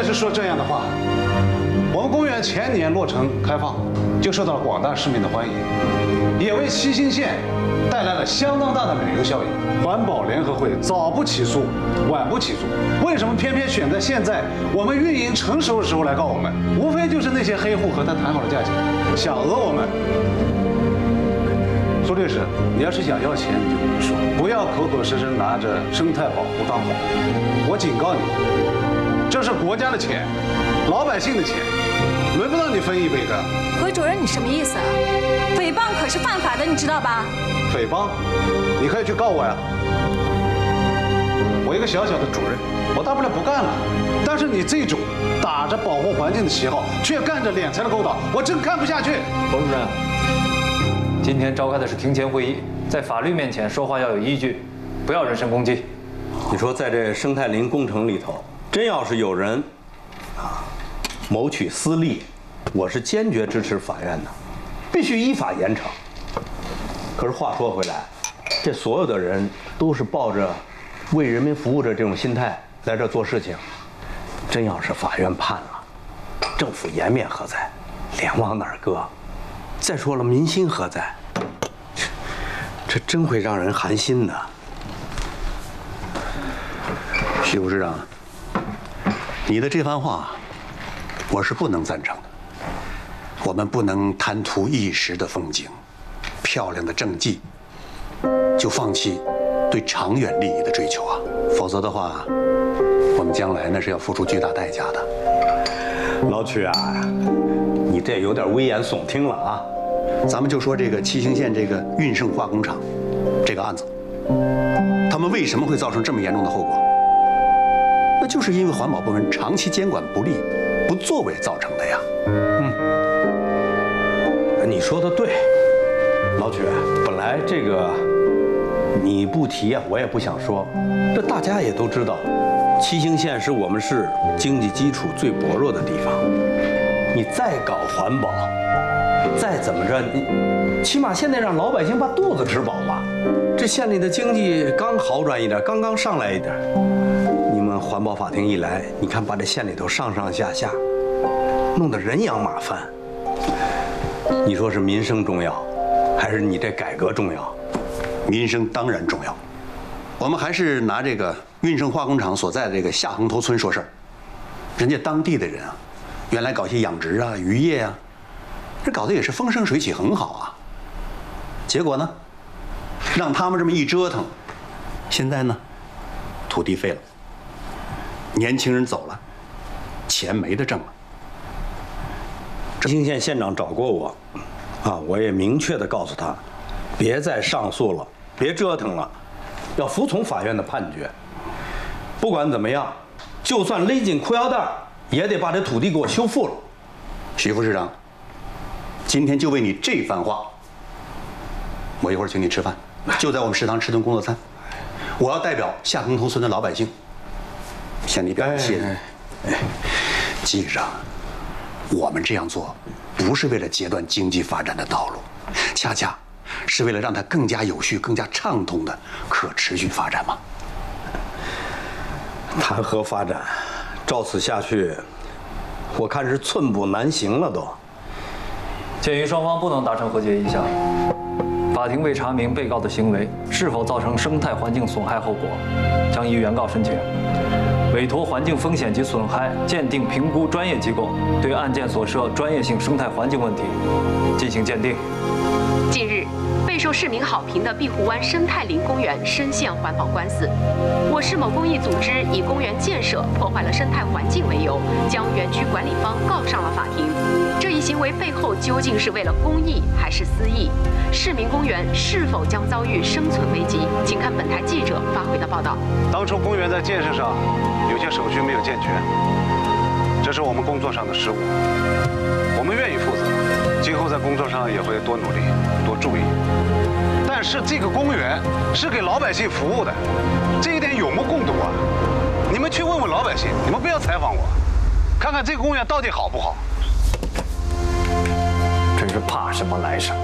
是说这样的话，我们公园前年落成开放，就受到了广大市民的欢迎，也为七星县带来了相当大的旅游效应。环保联合会早不起诉，晚不起诉，为什么偏偏选在现在我们运营成熟的时候来告我们？无非就是那些黑户和他谈好了价钱，想讹我们。苏律师，你要是想要钱，你就跟我说，不要口口声声拿着生态保护当宝。我警告你，这是国家的钱，老百姓的钱，轮不到你分一杯羹。 何主任，你什么意思啊？诽谤可是犯法的，你知道吧？ 诽谤，你可以去告我呀。我一个小小的主任，我大不了不干了。但是你这种打着保护环境的旗号，却干着敛财的勾当，我真看不下去。 冯主任，今天召开的是庭前会议，在法律面前说话要有依据，不要人身攻击。 你说在这生态林工程里头，真要是有人谋取私利，我是坚决支持法院的，必须依法严惩。可是话说回来，这所有的人都是抱着为人民服务的这种心态来这做事情，真要是法院判了，政府颜面何在？脸往哪儿搁？再说了，民心何在？这真会让人寒心的。 徐副市长，你的这番话，我是不能赞成的。我们不能贪图一时的风景、漂亮的政绩，就放弃对长远利益的追求啊！否则的话，我们将来那是要付出巨大代价的。 老曲啊，你这有点危言耸听了啊！ 咱们就说这个七星县这个运盛化工厂这个案子，他们为什么会造成这么严重的后果？那就是因为环保部门长期监管不力、不作为造成的呀。 你说的对，老曲，本来这个你不提啊，我也不想说。这大家也都知道，七星县是我们市经济基础最薄弱的地方。你再搞环保，再怎么着，你起码现在让老百姓把肚子吃饱吧。这县里的经济刚好转一点，刚刚上来一点。你们环保法庭一来，你看把这县里头上上下下弄得人仰马翻。你说是民生重要，还是你这改革重要？ 民生当然重要。我们还是拿这个运盛化工厂所在的这个下横头村说事儿。人家当地的人啊，原来搞些养殖啊、渔业啊，这搞得也是风生水起，很好啊。结果呢，让他们这么一折腾，现在呢，土地废了，年轻人走了，钱没得挣了。 七星县县长找过我，我也明确地告诉他，别再上诉了，别折腾了，要服从法院的判决。不管怎么样，就算勒紧裤腰带，也得把这土地给我修复了。 徐副市长，今天就为你这番话，我一会儿请你吃饭，就在我们食堂吃顿工作餐。我要代表下横头村的老百姓向你表谢。记着，我们这样做不是为了截断经济发展的道路，恰恰是为了让它更加有序、更加畅通的可持续发展嘛。 谈何发展？照此下去，我看是寸步难行了都。 鉴于双方不能达成和解意向，法庭为查明被告的行为是否造成生态环境损害后果，将依原告申请，委托环境风险及损害鉴定评估专业机构对案件所涉专业性生态环境问题进行鉴定。 近日，备受市民好评的碧湖湾生态林公园深陷环保官司。我市某公益组织以公园建设破坏了生态环境为由，将园区管理方告上了法庭。这一行为背后究竟是为了公益还是私益？市民公园是否将遭遇生存危机？请看本台记者发回的报道。 当初公园在建设上有些手续没有健全，这是我们工作上的失误，我们愿意负责，今后在工作上也会多努力、多注意。但是这个公园是给老百姓服务的，这一点有目共睹啊！你们去问问老百姓，你们不要采访我，看看这个公园到底好不好。 真是怕什么来什么。